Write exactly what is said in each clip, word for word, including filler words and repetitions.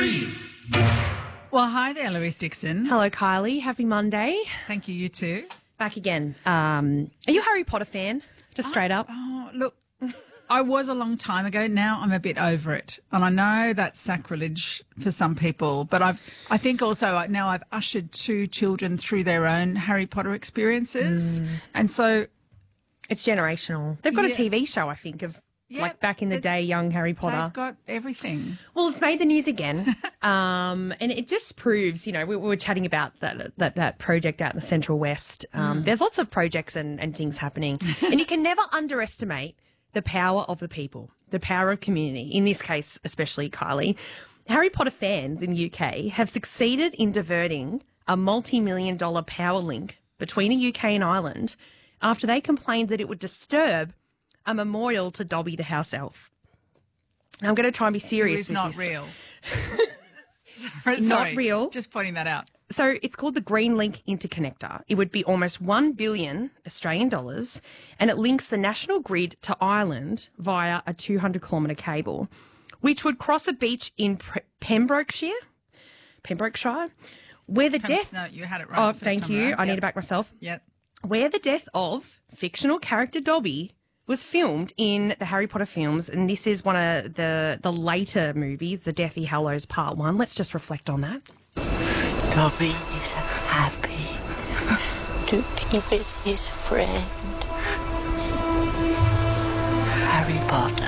three. Well, hi there, Louise Dixon. Hello, Kylie. Happy Monday. Thank you, you too. Back again. Um, are you a Harry Potter fan? Just straight up. Oh, look, I was a long time ago. Now I'm a bit over it. And I know that's sacrilege for some people, but I've, I think also now I've ushered two children through their own Harry Potter experiences. Mm. And so it's generational. They've got yeah. a T V show, I think, of yeah, like back in the day, young Harry Potter. They've got everything. Well, it's made the news again. um, and it just proves, you know, we, we were chatting about that, that, that project out in the Central West. Um, mm. There's lots of projects and, and things happening. And you can never underestimate the power of the people, the power of community, in this case, especially Kylie. Harry Potter fans in U K have succeeded in diverting a multi-million dollar power link between a U K and Ireland after they complained that it would disturb a memorial to Dobby the house elf. I'm going to try and be serious It's with not this. real. Sorry, Not real. Just pointing that out. So it's called the Green Link Interconnector. It would be almost one billion Australian dollars, and it links the national grid to Ireland via a two hundred kilometre cable, which would cross a beach in Pre- Pembrokeshire, Pembrokeshire, where the Pem- death... No, you had it right. Oh, the first thank time you. around. I Yep. need to back myself. Yep. Where the death of fictional character Dobby was filmed in the Harry Potter films, and this is one of the, the later movies, the Deathly Hallows Part one. Let's just reflect on that. Dobby is happy to be with his friend, Harry Potter.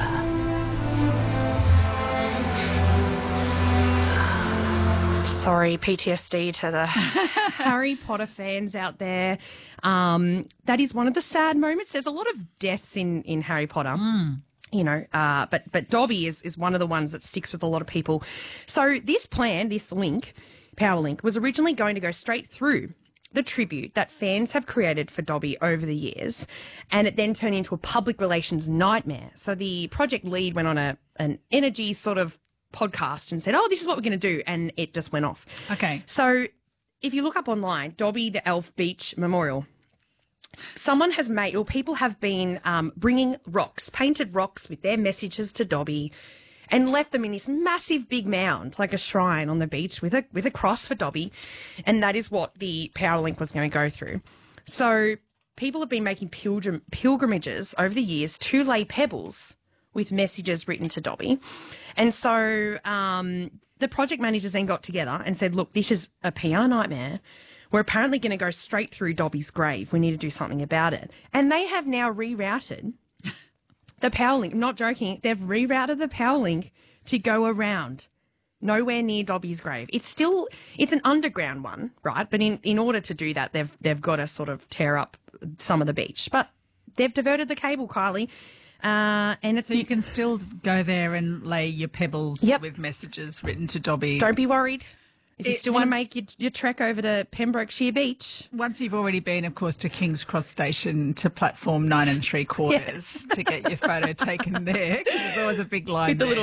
Sorry, P T S D to the Harry Potter fans out there. Um, that is one of the sad moments. There's a lot of deaths in, in Harry Potter. Mm. You know, uh, but but Dobby is, is one of the ones that sticks with a lot of people. So this plan, this link, Power Link, was originally going to go straight through the tribute that fans have created for Dobby over the years, and it then turned into a public relations nightmare. So the project lead went on a an energy sort of podcast and said, oh, this is what we're going to do, and it just went off. Okay. So if you look up online, Dobby the Elf Beach Memorial, someone has made, or people have been um, bringing rocks, painted rocks with their messages to Dobby, and left them in this massive big mound, like a shrine on the beach with a with a cross for Dobby, and that is what the Power Link was going to go through. So people have been making pilgrim pilgrimages over the years to lay pebbles with messages written to Dobby, and so um, the project managers then got together and said, "Look, this is a P R nightmare. We're apparently going to go straight through Dobby's grave. We need to do something about it." And they have now rerouted the Power Link. I'm not joking. They've rerouted the Power Link to go around nowhere near Dobby's grave. It's still, it's an underground one, right? But in, in order to do that, they've they've got to sort of tear up some of the beach. But they've diverted the cable, Kylie. Uh, and it's So you can still go there and lay your pebbles Yep. with messages written to Dobby. Don't be worried. If you It- still want to once- make your, your trek over to Pembrokeshire Beach, Once you've already been, of course, to King's Cross Station to platform nine and three quarters to get your photo taken there, because there's always a big line with the there. little